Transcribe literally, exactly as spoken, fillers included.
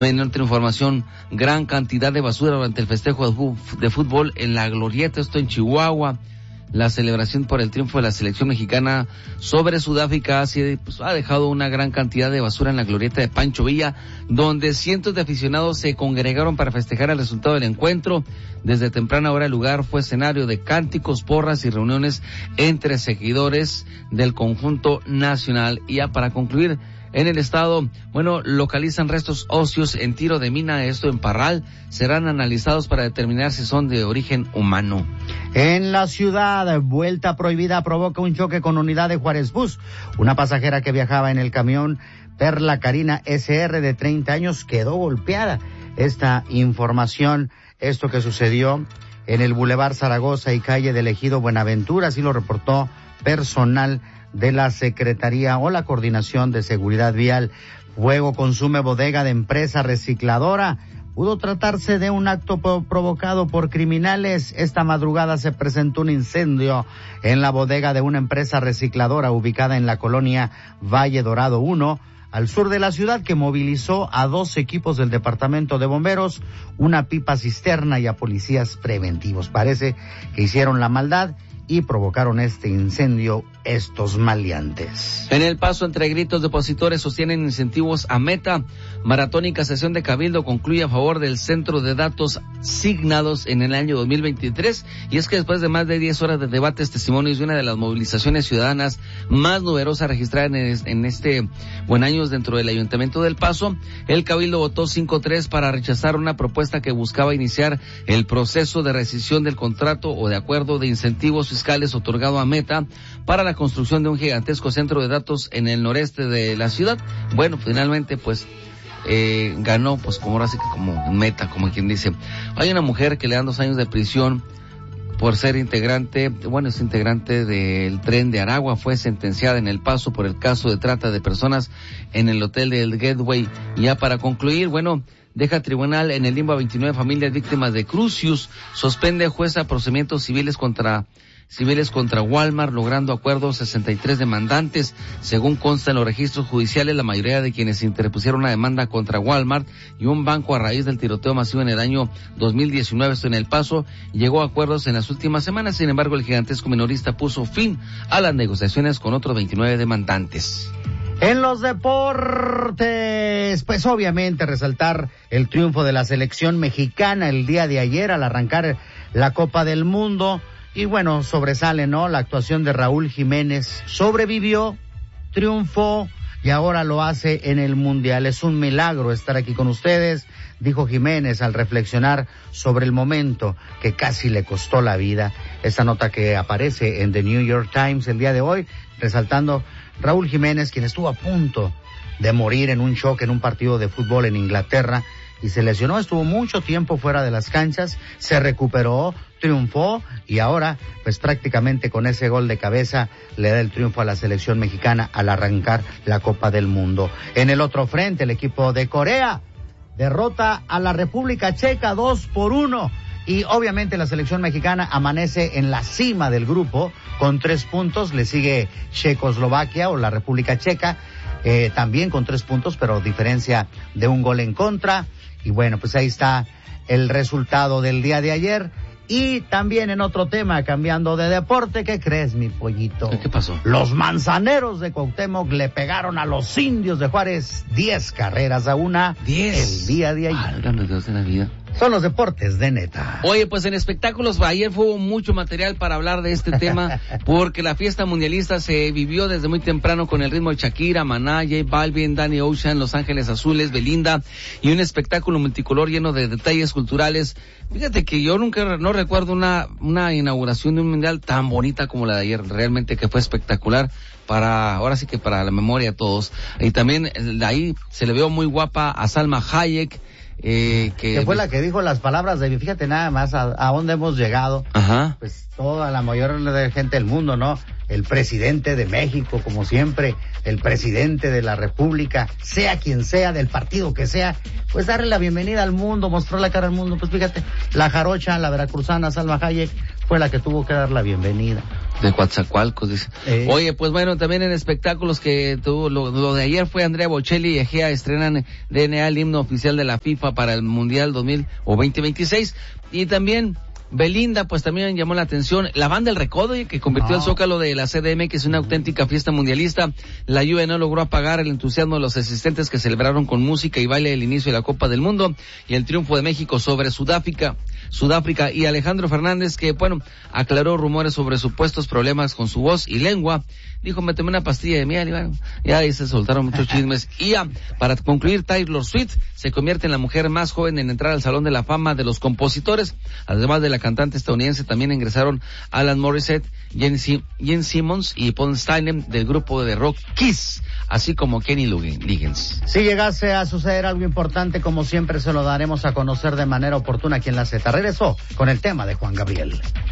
En otra información, gran cantidad de basura durante el festejo de fútbol en la Glorieta, esto en Chihuahua. La celebración por el triunfo de la selección mexicana sobre Sudáfrica pues, ha dejado una gran cantidad de basura en la Glorieta de Pancho Villa, donde cientos de aficionados se congregaron para festejar el resultado del encuentro. Desde temprana hora el lugar fue escenario de cánticos, porras y reuniones entre seguidores del conjunto nacional. Y ya para concluir, en el estado, bueno, localizan restos óseos en tiro de mina, esto en Parral, serán analizados para determinar si son de origen humano. En la ciudad, vuelta prohibida provoca un choque con unidad de Juárez Bus. Una pasajera que viajaba en el camión Perla Karina S R de treinta años quedó golpeada. Esta información, esto que sucedió en el Boulevard Zaragoza y calle del Ejido Buenaventura, así lo reportó personal de la Secretaría o la Coordinación de Seguridad Vial. Fuego consume bodega de empresa recicladora. Pudo tratarse de un acto po- provocado por criminales. Esta madrugada se presentó un incendio en la bodega de una empresa recicladora ubicada en la colonia Valle Dorado uno, al sur de la ciudad, que movilizó a dos equipos del Departamento de Bomberos, una pipa cisterna y a policías preventivos. Parece que hicieron la maldad y provocaron este incendio estos maleantes. En El Paso, entre gritos de opositores, sostienen incentivos a Meta. Maratónica sesión de Cabildo concluye a favor del centro de datos signados en el año dos mil veintitrés. Y es que después de más de diez horas de debates, testimonios y una de las movilizaciones ciudadanas más numerosas registradas en, en este buen año dentro del Ayuntamiento del Paso, el Cabildo votó cinco tres para rechazar una propuesta que buscaba iniciar el proceso de rescisión del contrato o de acuerdo de incentivos fiscales otorgado a Meta para la construcción de un gigantesco centro de datos en el noreste de la ciudad. Bueno, finalmente pues eh, ganó, pues como ahora sí que como Meta, como quien dice. Hay una mujer que le dan dos años de prisión por ser integrante, bueno, es integrante del Tren de Aragua, fue sentenciada en El Paso por el caso de trata de personas en el hotel del Gateway. Y ya para concluir, bueno, deja tribunal en el limbo a veintinueve familias víctimas de Crucius, suspende jueza procedimientos civiles contra civiles contra Walmart, logrando acuerdos sesenta y tres demandantes. Según consta en los registros judiciales, la mayoría de quienes interpusieron una demanda contra Walmart y un banco a raíz del tiroteo masivo en el año dos mil diecinueve, esto en El Paso, llegó a acuerdos en las últimas semanas. Sin embargo, el gigantesco minorista puso fin a las negociaciones con otros veintinueve demandantes. En los deportes, pues obviamente resaltar el triunfo de la selección mexicana el día de ayer al arrancar la Copa del Mundo. Y bueno, sobresale, ¿no?, la actuación de Raúl Jiménez. Sobrevivió, triunfó y ahora lo hace en el Mundial. Es un milagro estar aquí con ustedes, dijo Jiménez al reflexionar sobre el momento que casi le costó la vida. Esta nota que aparece en The New York Times el día de hoy, resaltando Raúl Jiménez, quien estuvo a punto de morir en un choque en un partido de fútbol en Inglaterra y se lesionó, estuvo mucho tiempo fuera de las canchas, se recuperó, triunfó y ahora pues prácticamente con ese gol de cabeza le da el triunfo a la selección mexicana al arrancar la Copa del Mundo. En el otro frente, el equipo de Corea derrota a la República Checa dos por uno y obviamente la selección mexicana amanece en la cima del grupo con tres puntos, le sigue Checoslovaquia o la República Checa eh, también con tres puntos, pero diferencia de un gol en contra. Y bueno, pues ahí está el resultado del día de ayer. Y también en otro tema, cambiando de deporte, ¿qué crees, mi pollito? ¿Qué pasó? Los Manzaneros de Cuauhtémoc le pegaron a los Indios de Juárez diez carreras a una. Diez. El día de ayer. Válgame Dios de la vida. Son los deportes de neta. Oye, pues en espectáculos ayer hubo mucho material para hablar de este tema, porque la fiesta mundialista se vivió desde muy temprano con el ritmo de Shakira, Maná, J Balvin, Danny Ocean, Los Ángeles Azules, Belinda, y un espectáculo multicolor lleno de detalles culturales. Fíjate que yo nunca, no recuerdo una, una inauguración de un mundial tan bonita como la de ayer, realmente que fue espectacular. Para, ahora sí que para la memoria de todos. Y también de ahí se le vio muy guapa a Salma Hayek, Eh, que, que fue la que dijo las palabras de, fíjate nada más a, a dónde hemos llegado. Ajá. Pues toda la mayor de gente del mundo, ¿no? El presidente de México, como siempre, el presidente de la República, sea quien sea, del partido que sea, pues darle la bienvenida al mundo, mostrar la cara al mundo. Pues fíjate, la jarocha, la veracruzana Salma Hayek, fue la que tuvo que dar la bienvenida. De Coatzacoalcos, dice. Eh. Oye, pues bueno, también en espectáculos que tuvo, lo, lo de ayer fue Andrea Bocelli y Egea estrenan D N A, el himno oficial de la FIFA para el Mundial dos mil o veinte veintiséis. Y también Belinda, pues también llamó la atención. La banda El Recodo, que convirtió no. el Zócalo de la C D M, que es una auténtica fiesta mundialista. La lluvia no logró apagar el entusiasmo de los asistentes que celebraron con música y baile el inicio de la Copa del Mundo y el triunfo de México sobre Sudáfrica. Sudáfrica y Alejandro Fernández, que bueno, aclaró rumores sobre supuestos problemas con su voz y lengua. Dijo, me tomé una pastilla de miel y bueno, ya ahí se soltaron muchos chismes. Y ya, para concluir, Taylor Swift se convierte en la mujer más joven en entrar al Salón de la Fama de los Compositores. Además de la cantante estadounidense, también ingresaron Alan Morissette, Gene Simmons y Paul Stanley del grupo de rock Kiss, así como Kenny Loggins. Si llegase a suceder algo importante, como siempre se lo daremos a conocer de manera oportuna aquí en La Z. Regresó con el tema de Juan Gabriel.